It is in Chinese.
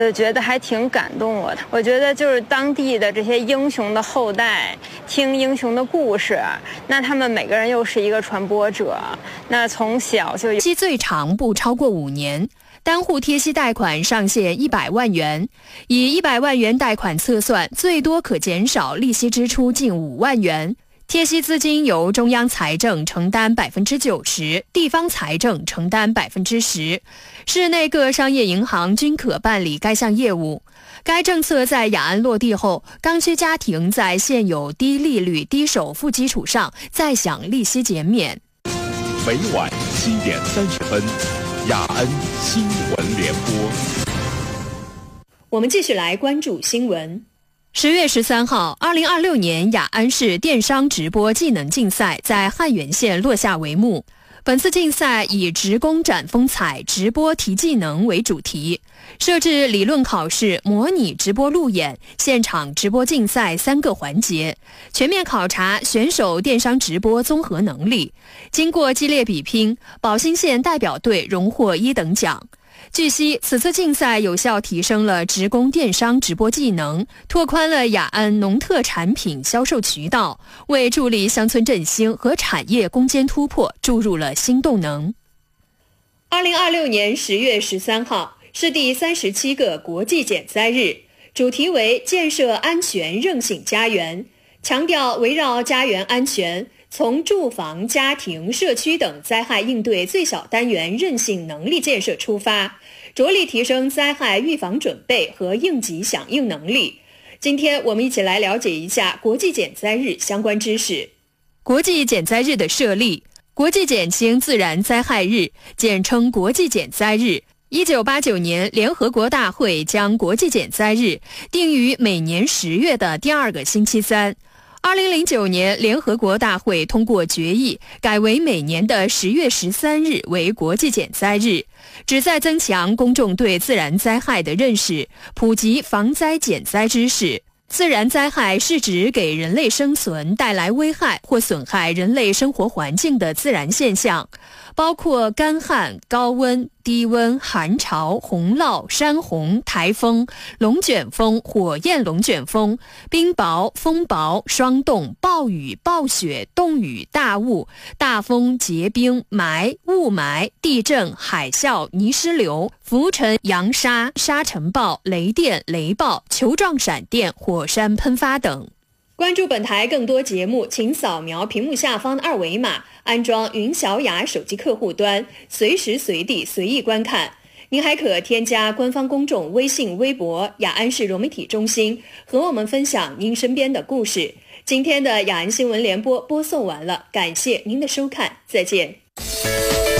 觉得还挺感动我的。我觉得就是当地的这些英雄的后代，听英雄的故事，那他们每个人又是一个传播者，那从小就期最长不超过5年，单户贴息贷款上限100万元，以100万元贷款测算，最多可减少利息支出近5万元。贴息资金由中央财政承担90%，地方财政承担10%，市内各商业银行均可办理该项业务。该政策在雅安落地后，刚需家庭在现有低利率、低首付基础上再享利息减免。 每晚7点30分，雅安新闻联播。 我们继续来关注新闻。10月13号，2026年雅安市电商直播技能竞赛在汉源县落下帷幕。本次竞赛以职工展风采、直播提技能为主题，设置理论考试、模拟直播路演、现场直播竞赛3个环节，全面考察选手电商直播综合能力。经过激烈比拼，保兴县代表队荣获1等奖。据悉，此次竞赛有效提升了职工电商直播技能，拓宽了雅安农特产品销售渠道，为助力乡村振兴和产业攻坚突破注入了新动能。2026年10月13号是第37个国际减灾日，主题为建设安全韧性家园，强调围绕家园安全，从住房、家庭、社区等灾害应对最小单元韧性能力建设出发，着力提升灾害预防准备和应急响应能力。今天我们一起来了解一下国际减灾日相关知识。国际减灾日的设立，国际减轻自然灾害日，简称国际减灾日。1989年，联合国大会将国际减灾日定于每年10月的第2个星期三。2009年，联合国大会通过决议，改为每年的10月13日为国际减灾日，旨在增强公众对自然灾害的认识，普及防灾减灾知识。自然灾害是指给人类生存带来危害或损害人类生活环境的自然现象，包括干旱、高温、低温、寒潮、洪涝、山洪、台风、龙卷风、火焰龙卷风、冰雹、风雹、霜冻、暴雨、暴雪、冻雨、大雾、大风、结冰、霾、雾霾、地震、海啸、泥石流、浮尘、扬沙、沙尘暴、雷电、雷暴、球状闪电、火山喷发等。关注本台更多节目，请扫描屏幕下方的2维码，安装云小雅手机客户端，随时随地随意观看。您还可添加官方公众微信、微博雅安市融媒体中心，和我们分享您身边的故事。今天的雅安新闻联播播送完了，感谢您的收看，再见。